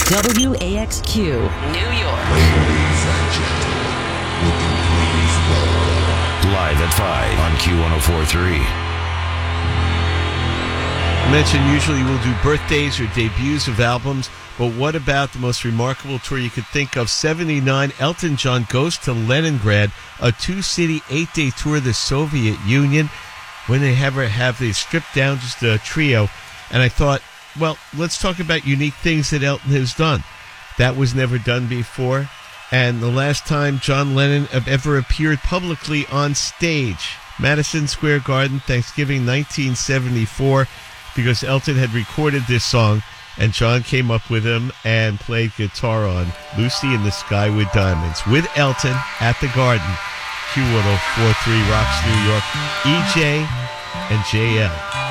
WAXQ, New York. Ladies and gentlemen, would you please welcome Live at 5 on Q1043. I mentioned usually we'll do birthdays or debuts of albums, but what about the most remarkable tour you could think of? 79, Elton John goes to Leningrad, a 2-city, 8-day tour of the Soviet Union. When they have they stripped down just a trio, and I thought, well, let's talk about unique things that Elton has done. That was never done before, and the last time John Lennon ever appeared publicly on stage, Madison Square Garden, Thanksgiving 1974, because Elton had recorded this song, and John came up with him and played guitar on Lucy in the Sky with Diamonds with Elton at the Garden. Q1043 Rocks New York, EJ and JL.